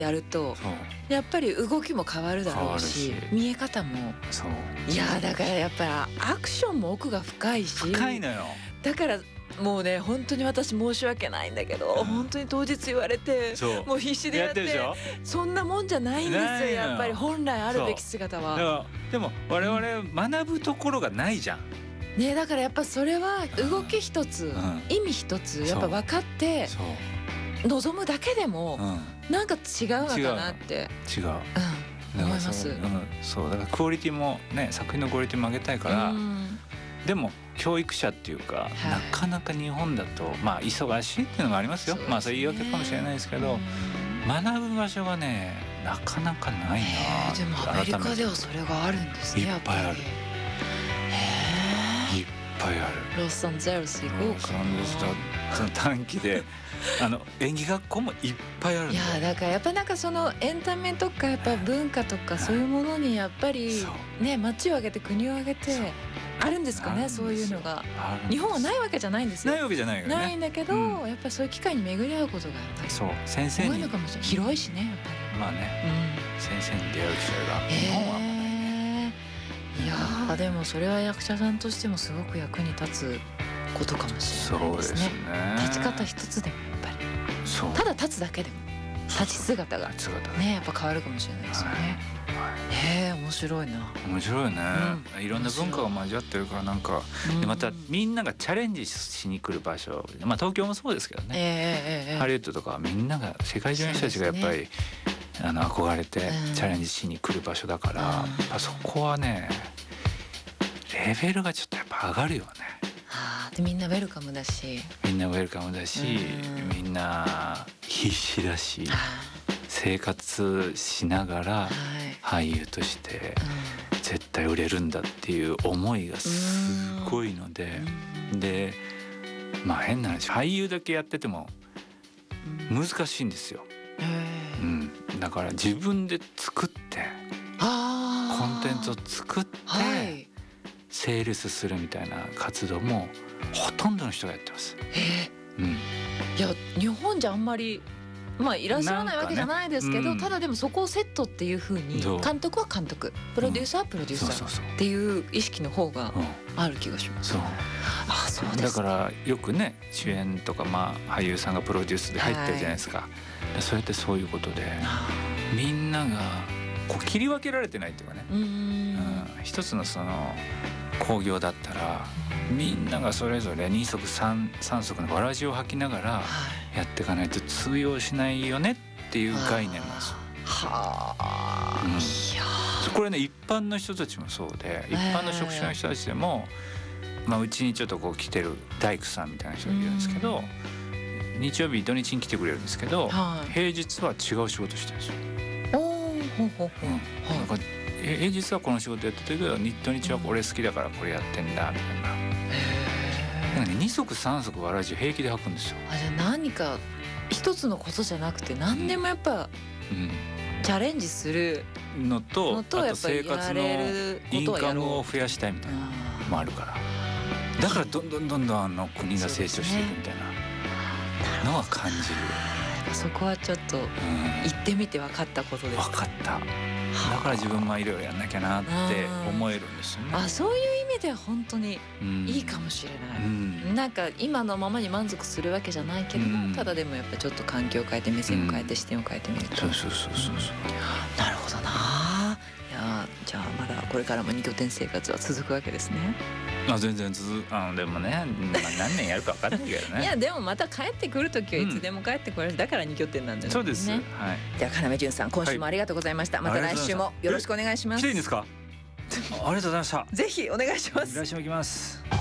やるとそうやっぱり動きも変わるだろうし、 変わるし見え方も。 そういやだからやっぱりアクションも奥が深いし、 深いのよ。 だからもうね本当に私申し訳ないんだけど、本当に当日言われてそうもう必死でやってるでしょ。 そんなもんじゃないんですないのよよやっぱり本来あるべき姿は。 だからでも我々学ぶところがないじゃん。 ね、だからやっぱそれは動き一つ、 ん意味一つやっぱ分かってそう、 望むだけでもなんか違うのかなって違う。 思います。 そうだからクオリティもね、作品のクオリティも上げたいから、でも教育者っていうか、なかなか日本だとまあ忙しいっていうのがありますよ。まあそういう言い訳かもしれないですけど、学ぶ場所がねなかなかないな。 でもアメリカではそれがあるんですね。 いっぱいある。いっぱいある。 ロサンゼルス行こうか。 その短期で演技学校もいっぱいあるんだよ。 いやだからやっぱなんかそのエンタメとかやっぱ文化とかそういうものにやっぱりね街を挙げて国を挙げてあるんですかね、そういうのが。日本はないわけじゃないんですよ。 ないわけじゃないよね。 ないんだけど、やっぱりそういう機会に巡り合うことがやっぱりそう先生に広いしねやっぱり。 まあね、先生に出会う機会が日本はあんまないね。 いやでもそれは役者さんとしてもすごく役に立つことかもしれないですね。 そうですね。 立ち方一つでもやっぱりただ立つだけでも立ち姿がねやっぱ変わるかもしれないですよね。面白いな。 面白いね、いろんな文化が交わってるからなんか、でまたみんながチャレンジしに来る場所、まあ東京もそうですけどね、ハリウッドとかみんんなが世界中の人たちがやっぱり、憧れてチャレンジしに来る場所だから、やっぱそこはねレベルがちょっとやっぱ上がるよね。 でみんなウェルカムだし、 みんなウェルカムだし、みんな必死だし、生活しながら俳優として絶対売れるんだっていう思いがすごいので、でまあ変な話俳優だけやってても難しいんですよ。だから自分で作ってコンテンツを作ってセールスするみたいな活動もほとんどの人がやってます。 いや日本じゃあんまりいらっしゃらないわけじゃないですけど、ただでもそこをセットっていう風に監督は監督、プロデューサーはプロデューサーっていう意識の方がある気がします。そうです。 だからよくね主演とか俳優さんがプロデュースで入ってるじゃないですか。それってそういうことでみんながこう切り分けられてないっていうかね、一つのその興行だったらみんながそれぞれ二足三足のわらじを履きながらやっていかないと通用しないよねっていう概念なんですよ。これね一般の人たちもそうで、一般の職種の人たちでも、うちにちょっとこう来てる大工さんみたいな人がいるんですけど、日曜日土日に来てくれるんですけど、平日は違う仕事してるんですよ。平日はこの仕事やってたけど土日はこれ好きだからこれやってんだみたいな。なんかね、2足3足わらじを平気で履くんですよ。 じゃあ何か一つのことじゃなくて何でもやっぱ、チャレンジするのとあと生活のインカムを増やしたいみたいなのもあるから、だからどんどん国が成長していくみたいなのは感じる。 そこはちょっと行ってみて分かったことです。 分かった。だから自分もいろいろやんなきゃなって思えるんですよね。 そういう意味では本当にいいかもしれない。なんか今のままに満足するわけじゃないけども、ただでもやっぱちょっと環境を変えて目線を変えて視点を変えてみると、なるほどな。いやじゃあまだこれからも2拠点生活は続くわけですね。 全然でもね、何年やるか分かんないけどね。 いやでもまた帰ってくる時はいつでも帰ってこれる、だから2拠点なんだよね。 そうです。 じゃあ要潤さん今週もありがとうございました。また来週もよろしくお願いします。 来ていいんですか？ありがとうございました。 ぜひお願いします。 来週も行きます。